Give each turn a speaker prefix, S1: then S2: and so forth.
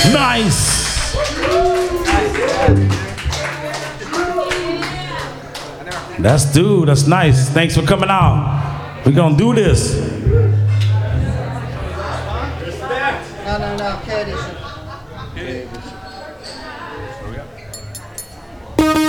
S1: Nice. That's nice. Thanks for coming out. We're gonna do this.
S2: No, Katie.